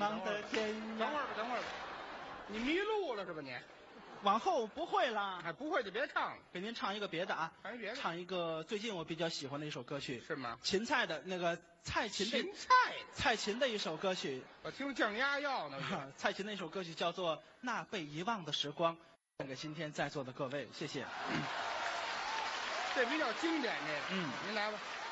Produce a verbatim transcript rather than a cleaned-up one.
方的天涯。 等会儿吧，等会儿吧，你迷路了是吧你？ 往后不会啦， 哎，不会就别唱了， 给您唱一个别的啊， 唱一别的唱一个最近我比较喜欢的一首歌曲， 是吗？ 芹菜的那个蔡琴的芹菜， 蔡琴的一首歌曲， 我听降压药呢。 蔡琴的一首歌曲叫做《那被遗忘的时光》，献给今天在座的各位，谢谢。 这比较经典，这个， 嗯， 您来吧。